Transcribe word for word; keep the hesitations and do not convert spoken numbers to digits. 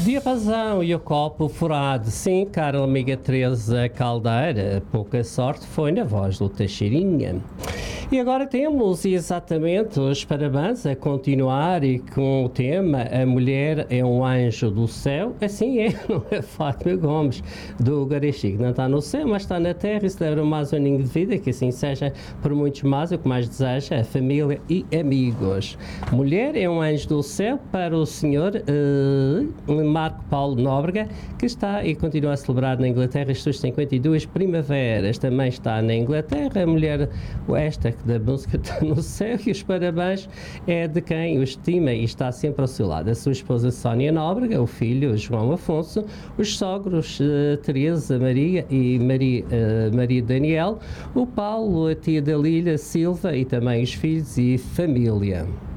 De razão e o copo furado. Sim, cara amiga Teresa Caldeira, pouca sorte foi na voz do Teixeirinha. E agora temos exatamente os parabéns a continuar e com o tema A Mulher é um Anjo do Céu. Assim é, não é Fátima Gomes do Garichique. Não está no céu, mas está na terra e celebra mais um aninho de vida, que assim seja por muitos mais, o que mais deseja, a família e amigos. Mulher é um anjo do céu para o senhor uh, Marco Paulo Nóbrega, que está e continua a celebrar na Inglaterra as suas cinquenta e duas primaveras. Também está na Inglaterra a mulher, esta da música está no céu, e os parabéns é de quem o estima e está sempre ao seu lado. A sua esposa Sónia Nóbrega, o filho João Afonso, os sogros uh, Teresa Maria e Maria, uh, Maria Daniel, o Paulo, a tia Dalília Silva e também os filhos e família.